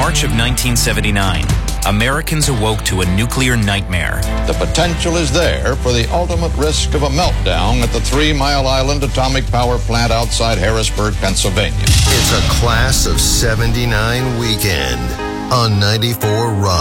March of 1979, Americans awoke to a nuclear nightmare. The potential is there for the ultimate risk of a meltdown at the 3 Mile Island Atomic Power Plant outside Harrisburg, Pennsylvania. It's a Class of 79 weekend on 94 Rock.